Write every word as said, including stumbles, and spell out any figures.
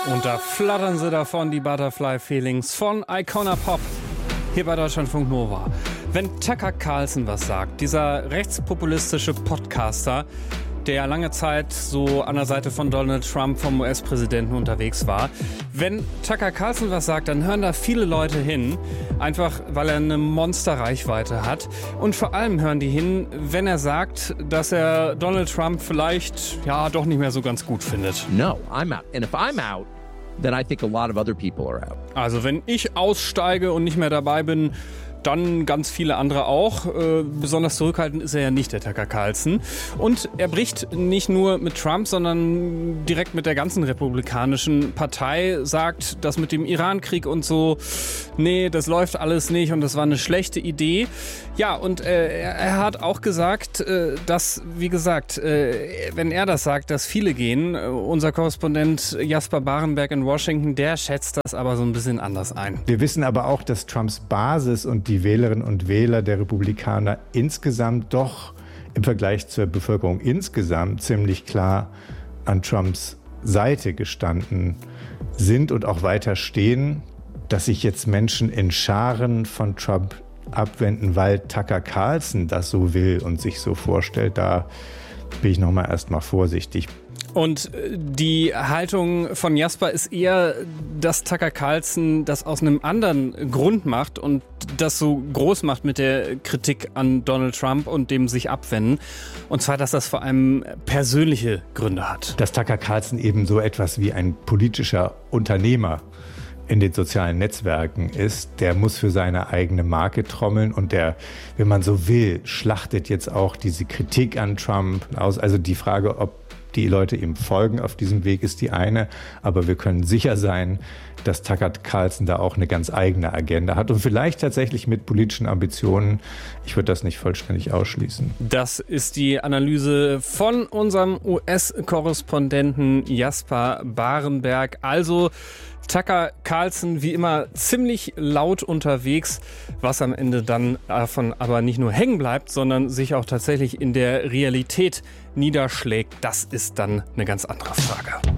Und da flattern sie davon, die Butterfly Feelings von Icona Pop hier bei Deutschlandfunk Nova. Wenn Tucker Carlson was sagt, dieser rechtspopulistische Podcaster, der ja lange Zeit so an der Seite von Donald Trump vom U S-Präsidenten unterwegs war. Wenn Tucker Carlson was sagt, dann hören da viele Leute hin, einfach weil er eine Monsterreichweite hat. Und vor allem hören die hin, wenn er sagt, dass er Donald Trump vielleicht ja doch nicht mehr so ganz gut findet. No, I'm out. And if I'm out, then I think a lot of other people are out. Also wenn ich aussteige und nicht mehr dabei bin, dann ganz viele andere auch. Äh, besonders zurückhaltend ist er ja nicht, der Tucker Carlson. Und er bricht nicht nur mit Trump, sondern direkt mit der ganzen republikanischen Partei, sagt, das mit dem Iran-Krieg und so, nee, das läuft alles nicht und das war eine schlechte Idee. Ja, und äh, er hat auch gesagt, äh, dass, wie gesagt, äh, wenn er das sagt, dass viele gehen, äh, unser Korrespondent Jasper Barenberg in Washington, der schätzt das aber so ein bisschen anders ein. Wir wissen aber auch, dass Trumps Basis und die Wählerinnen und Wähler der Republikaner insgesamt doch im Vergleich zur Bevölkerung insgesamt ziemlich klar an Trumps Seite gestanden sind und auch weiter stehen. Dass sich jetzt Menschen in Scharen von Trump abwenden, weil Tucker Carlson das so will und sich so vorstellt, da bin ich nochmal erstmal vorsichtig. Und die Haltung von Jasper ist eher, dass Tucker Carlson das aus einem anderen Grund macht und das so groß macht mit der Kritik an Donald Trump und dem sich abwenden. Und zwar, dass das vor allem persönliche Gründe hat. Dass Tucker Carlson eben so etwas wie ein politischer Unternehmer in den sozialen Netzwerken ist, der muss für seine eigene Marke trommeln und der, wenn man so will, schlachtet jetzt auch diese Kritik an Trump aus. Also die Frage, ob die Leute ihm folgen auf diesem Weg, ist die eine. Aber wir können sicher sein, dass Tucker Carlson da auch eine ganz eigene Agenda hat und vielleicht tatsächlich mit politischen Ambitionen. Ich würde das nicht vollständig ausschließen. Das ist die Analyse von unserem U S-Korrespondenten Jasper Barenberg. Also Tucker Carlson wie immer ziemlich laut unterwegs, was am Ende dann davon aber nicht nur hängen bleibt, sondern sich auch tatsächlich in der Realität niederschlägt. Das ist dann eine ganz andere Frage.